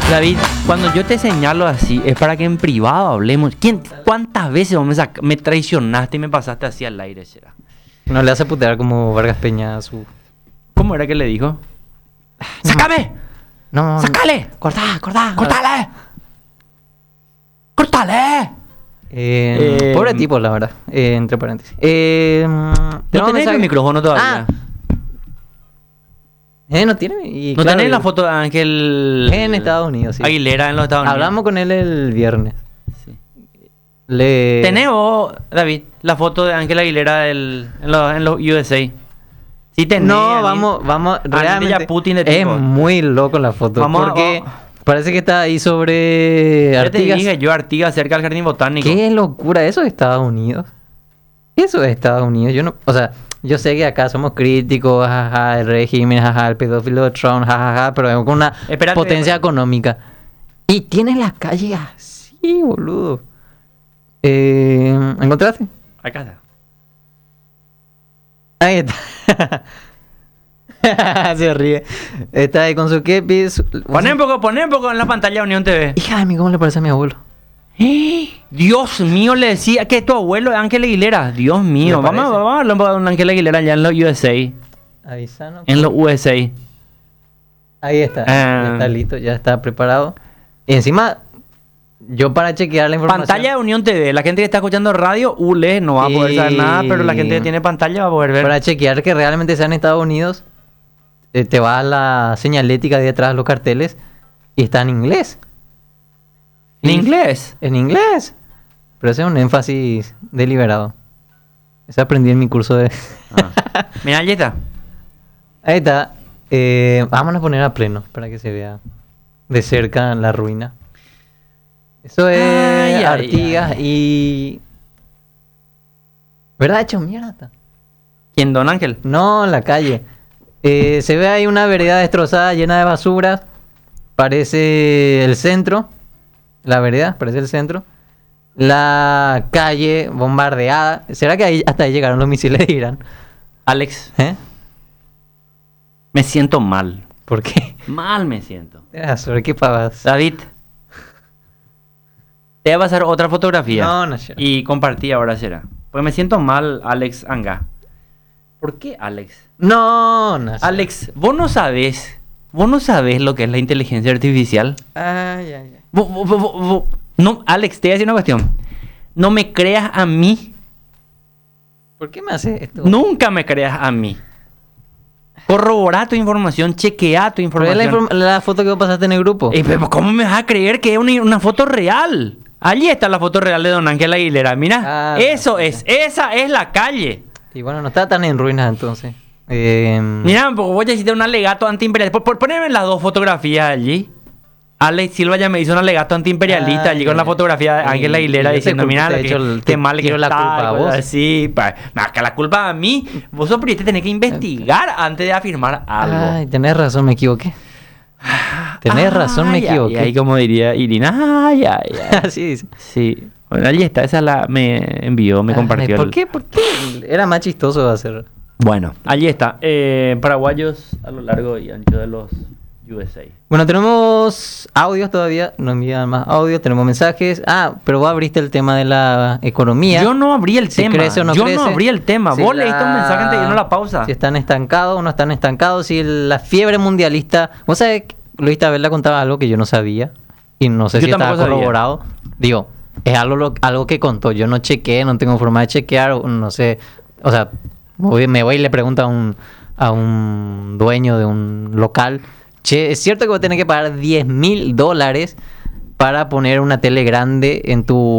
David, cuando yo te señalo así, es para que en privado hablemos. ¿Cuántas veces vos me traicionaste y me pasaste así al aire, será? No le hace putear como Vargas Peña a su... ¿Cómo era que le dijo? ¡Sácame! No, ¡Sácale! cortá. ¡Córtale! ¡Córtale! Pobre tipo, la verdad. Entre paréntesis. ¿No tenés el micrófono todavía? No tiene. Y ¿No claro, tenés la foto de Ángel en Estados Unidos, sí. Aguilera en los Estados Unidos? Hablamos con él el viernes. Sí. ¿Tenés vos, David, la foto de Ángel Aguilera en los USA? Sí tenés. No, vamos. Realmente Putin de es tipo. muy loco la foto. Porque parece que está ahí sobre Ya Artigas. te dije yo, Artigas, cerca del Jardín Botánico. Qué locura, eso es Estados Unidos. Eso es Estados Unidos. Yo no, o sea, yo sé que acá somos críticos, jajaja, el régimen, jajaja, el pedófilo de Trump, jajaja, pero con una potencia económica. Y tienes las calles así, boludo. ¿Encontraste? Acá está. Ahí está. Se ríe. Está ahí con su kepis. Poné un poco en la pantalla Unión TV. Hija de mí, ¿cómo le parece a mi abuelo? Dios mío, le decía que tu abuelo es Ángel Aguilera. Dios mío, vamos a hablar de un Ángel Aguilera allá en los USA. Avisanos. En los USA. Ahí está. Ya está listo, ya está preparado. Y encima, yo para chequear la información. Pantalla de Unión TV. La gente que está escuchando radio, ULE, no va a poder saber nada, pero la gente que tiene pantalla va a poder ver. Para chequear que realmente sea en Estados Unidos, te va a la señalética de detrás de los carteles y está en inglés. ¿En inglés? En inglés. Pero ese es un énfasis deliberado. Eso aprendí en mi curso de... Mira, ahí está. Ahí está. Vamos a poner a pleno para que se vea de cerca la ruina. Eso es Artigas y... ¿Verdad? Hecho mierda. ¿Quién, Don Ángel? No, la calle. Se ve ahí una vereda destrozada, llena de basuras. Parece el centro. La vereda, parece el centro. La calle bombardeada. ¿Será que ahí, hasta ahí llegaron los misiles de Irán? Alex. Me siento mal. ¿Por qué? Mal me siento. ¿Sobre qué pavas? David. Te voy a pasar otra fotografía. No. Y compartí ahora será. Porque me siento mal, Alex Anga. ¿Por qué, Alex? No. Alex, vos no sabés lo que es la inteligencia artificial. Ay. No, Alex, te voy a decir una cuestión. No me creas a mí. ¿Por qué me haces esto? Nunca me creas a mí. Corrobora tu información, chequea tu información. Pero es la foto que vos pasaste en el grupo. Pero ¿cómo me vas a creer que es una foto real? Allí está la foto real de Don Ángel Aguilera. Mira, esa es la calle. Y bueno, no está tan en ruinas entonces. Mira, porque vos ya hiciste un alegato antiimperialista. Por ponerme las dos fotografías allí. Alex Silva ya me hizo un alegato antiimperialista allí con la fotografía de Ángel Aguilera diciendo, mira, qué mal que la culpa a vos. Sí, que la culpa a mí. Vos sos periodista, tenés que investigar antes de afirmar algo. Ay, tenés razón, me equivoqué. Tenés razón, me equivoqué. Y ahí como diría Irina, Así dice. Sí. Bueno, allí está, esa me envió, me compartió. ¿Por qué? Era más chistoso hacer. Bueno, allí está. Paraguayos a lo largo y ancho de los USA. Bueno, tenemos audios todavía. Nos envían más audios, tenemos mensajes. Pero vos abriste el tema de la economía. Yo no abrí el tema. Crece o no Yo crece. no abrí el tema. Si vos leíste un mensaje antes de irnos a la pausa. Si están estancados o no están estancados. Si la fiebre mundialista... Vos sabés que Luis Tabela contaba algo que yo no sabía. Y no sé si estaba corroborado. Digo, es algo que contó. Yo no chequeé, no tengo forma de chequear. No sé. O sea, me voy y le pregunto a un dueño de un local. Che, ¿es cierto que vos tenés que pagar $10,000 para poner una tele grande en tu